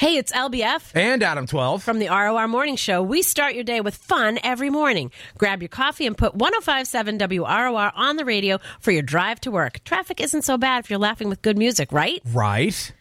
Hey, it's LBF. And Adam 12. From the ROR Morning Show. We start your day with fun every morning. Grab your coffee and put 105.7 WROR on the radio for your drive to work. Traffic isn't so bad if you're laughing with good music, right? Right.